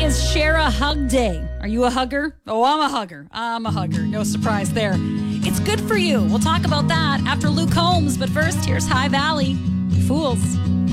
is Share a Hug Day. Are you a hugger? Oh, I'm a hugger. I'm a hugger. No surprise there. It's good for you. We'll talk about that after Luke Combs. But first, here's High Valley. Fools.